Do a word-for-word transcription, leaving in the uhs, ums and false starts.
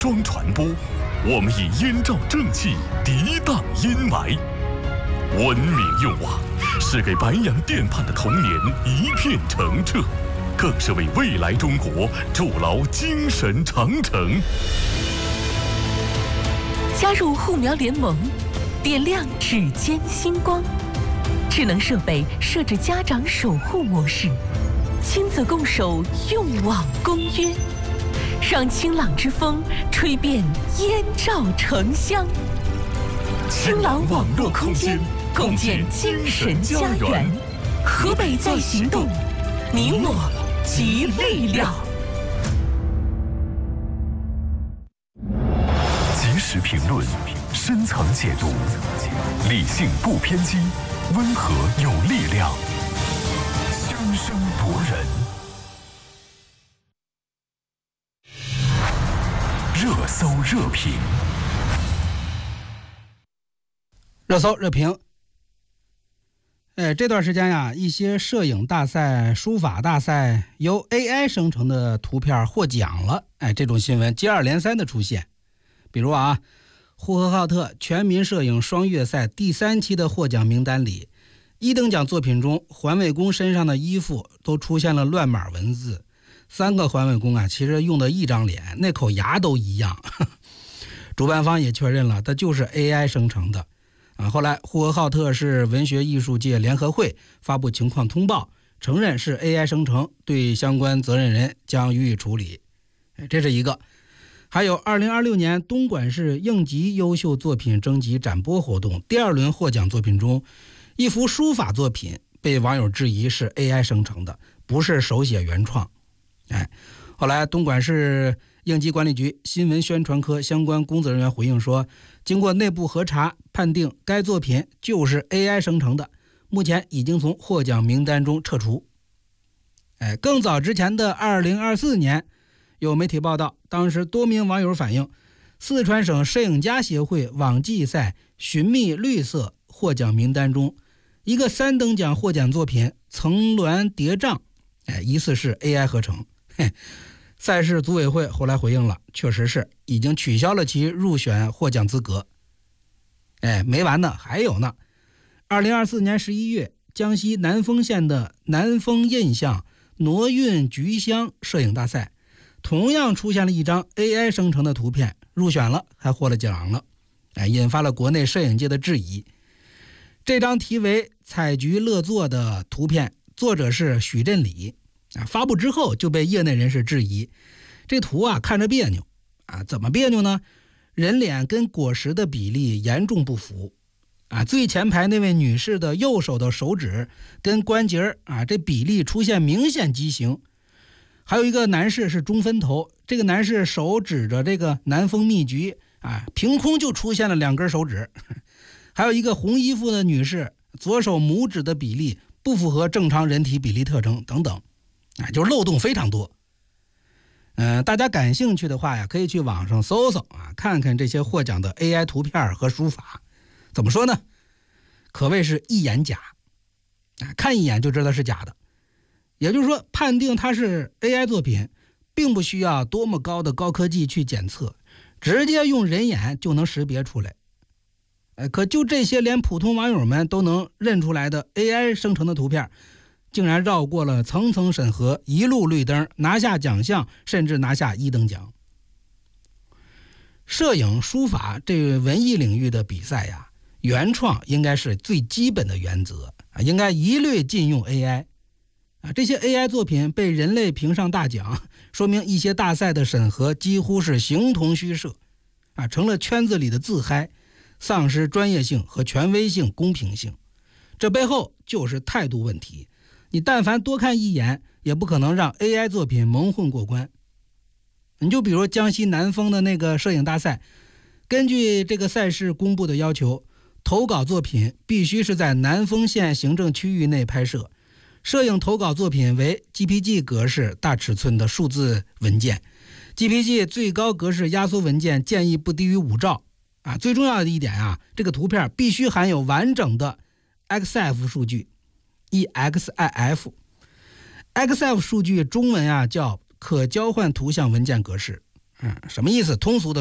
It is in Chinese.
装传播，我们以燕赵正气涤荡阴霾。文明用网是给白洋淀畔的童年一片澄澈，更是为未来中国筑牢精神长城。 加入护苗联盟，点亮指尖星光。智能设备设置家长守护模式，亲子共守用网公约，让清朗之风吹遍燕赵城乡。清朗网络空间，共建精神家园。河北在行动，你我集力量。 及时评论，深层解读，理性不偏激，温和有力量，声声夺人。热搜热评， 热搜热评。哎，这段时间呀，一些摄影大赛、书法大赛由 A I 生成的图片获奖了。哎，这种新闻接二连三的出现。比如啊，呼和浩特全民摄影双月赛第三期的获奖名单里，一等奖作品中，环卫工身上的衣服都出现了乱码文字。三个环卫工啊，其实用的一张脸，那口牙都一样。主办方也确认了，它就是 A I 生成的。啊，后来呼和浩特市文学艺术界联合会发布情况通报，承认是 A I 生成，对相关责任人将予以处理。这是一个。还有二零二六年东莞市应急优秀作品征集展播活动第二轮获奖作品中，一幅书法作品被网友质疑是 A I 生成的，不是手写原创。哎，后来东莞市应急管理局新闻宣传科相关工作人员回应说，经过内部核查，判定该作品就是 A I 生成的，目前已经从获奖名单中撤除。哎，更早之前的二零二四年，有媒体报道，当时多名网友反映，四川省摄影家协会网际赛寻觅绿色获奖名单中，一个三等奖获奖作品层峦叠嶂，哎，疑似是 A I 合成。嘿，赛事组委会后来回应了，确实是已经取消了其入选获奖资格。哎，没完呢，还有呢。二零二四年十一月，江西南丰县的南丰印象挪运菊香摄影大赛，同样出现了一张 A I 生成的图片，入选了，还获了奖了，哎，引发了国内摄影界的质疑。这张题为采菊乐作的图片，作者是许振礼，啊，发布之后就被业内人士质疑，这图啊看着别扭啊，怎么别扭呢？人脸跟果实的比例严重不符啊，最前排那位女士的右手的手指跟关节啊，这比例出现明显畸形。还有一个男士是中分头，这个男士手指着这个南丰蜜菊啊，凭空就出现了两根手指。还有一个红衣服的女士，左手拇指的比例不符合正常人体比例特征等等，啊，就是漏洞非常多。嗯、呃，大家感兴趣的话呀，可以去网上搜搜啊，看看这些获奖的 A I 图片和书法。怎么说呢？可谓是一眼假，啊，看一眼就知道是假的。也就是说，判定它是 A I 作品，并不需要多么高的高科技去检测，直接用人眼就能识别出来。呃，可就这些连普通网友们都能认出来的 A I 生成的图片，竟然绕过了层层审核，一路绿灯，拿下奖项，甚至拿下一等奖。摄影、书法这文艺领域的比赛呀，原创应该是最基本的原则啊，应该一律禁用 A I。啊，这些 A I 作品被人类评上大奖，说明一些大赛的审核几乎是形同虚设，啊，成了圈子里的自嗨，丧失专业性和权威性、公平性。这背后就是态度问题。你但凡多看一眼，也不可能让 A I 作品蒙混过关。你就比如江西南丰的那个摄影大赛，根据这个赛事公布的要求，投稿作品必须是在南丰县行政区域内拍摄。摄影投稿作品为 G P G 格式大尺寸的数字文件， G P G 最高格式压缩文件建议不低于五兆啊。最重要的一点啊，这个图片必须含有完整的 X F 数据 E X I F。 X F 数据中文啊叫可交换图像文件格式， 嗯，什么意思？通俗的